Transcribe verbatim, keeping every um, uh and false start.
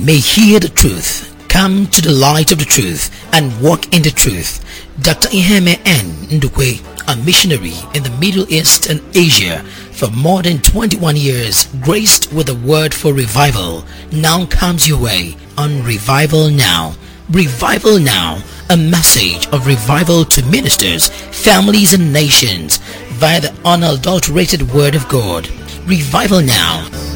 may hear the truth, come to the light of the truth, and walk in the truth. Doctor Iheme N. Ndukwe, a missionary in the Middle East and Asia for more than twenty-one years, graced with a word for revival, now comes your way on Revival Now. Revival Now, a message of revival to ministers, families and nations via the unadulterated Word of God. Revival Now.